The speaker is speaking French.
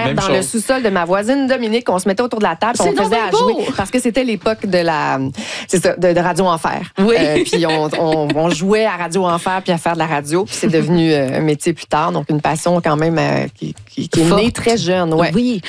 même dans chose. le sous-sol de ma voisine Dominique. On se mettait autour de la table, C'est on faisait donc à bien jouer beau. parce que c'était l'époque de Radio Enfer. Oui. Puis on jouait à Radio Enfer puis à faire de la radio. Puis c'est devenu un métier plus tard, donc une passion quand même qui est née Forte. très jeune. Ouais. Oui.